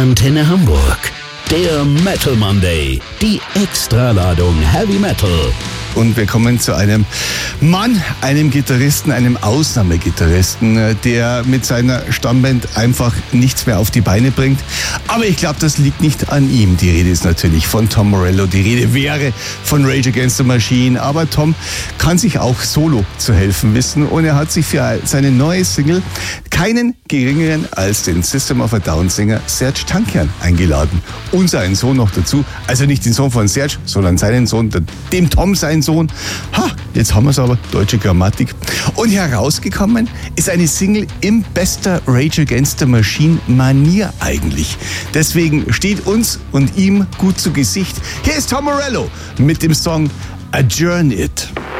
Antenne Hamburg. Der Metal Monday. Die Extraladung Heavy Metal. Und wir kommen zu einem Mann, einem Gitarristen, einem Ausnahmegitarristen, der mit seiner Stammband einfach nichts mehr auf die Beine bringt. Aber ich glaube, das liegt nicht an ihm. Die Rede ist natürlich von Tom Morello. Die Rede wäre von Rage Against the Machine. Aber Tom kann sich auch solo zu helfen wissen. Und er hat sich für seine neue Single keinen geringeren als den System of a Down Sänger Serj Tankian eingeladen. Und seinen Sohn noch dazu. Also nicht den Sohn von Serj, sondern seinen Sohn, dem Tom seinen Sohn. Jetzt haben wir es aber, deutsche Grammatik. Und herausgekommen ist eine Single in bester Rage Against the Machine Manier eigentlich. Deswegen steht uns und ihm gut zu Gesicht. Hier ist Tom Morello mit dem Song Adjourn It.